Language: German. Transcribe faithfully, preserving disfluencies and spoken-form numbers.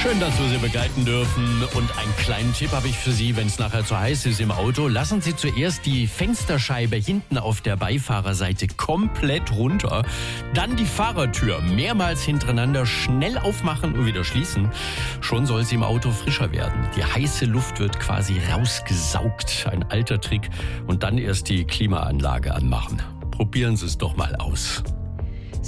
Schön, dass wir Sie begleiten dürfen. Und einen kleinen Tipp habe ich für Sie, wenn es nachher zu heiß ist im Auto. Lassen Sie zuerst die Fensterscheibe hinten auf der Beifahrerseite komplett runter. Dann die Fahrertür mehrmals hintereinander schnell aufmachen und wieder schließen. Schon soll es im Auto frischer werden. Die heiße Luft wird quasi rausgesaugt. Ein alter Trick. Und dann erst die Klimaanlage anmachen. Probieren Sie es doch mal aus.